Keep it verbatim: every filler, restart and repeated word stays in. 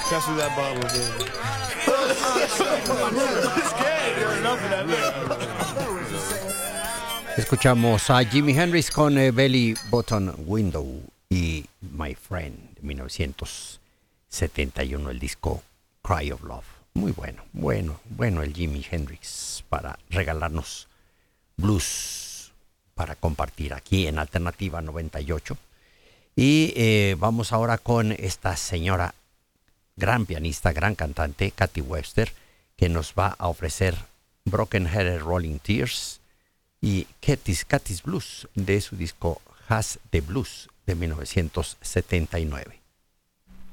Pass me that bottle again. Escuchamos a Jimi Hendrix con eh, Belly Button Window y My Friend de mil novecientos setenta y uno, el disco Cry of Love. Muy bueno, bueno, bueno el Jimi Hendrix para regalarnos blues para compartir aquí en Alternativa noventa y ocho. Y eh, vamos ahora con esta señora, gran pianista, gran cantante, Katy Webster, que nos va a ofrecer Broken Headed Rolling Tears y Katy's, Katy's Blues de su disco Has the Blues de mil novecientos setenta y nueve.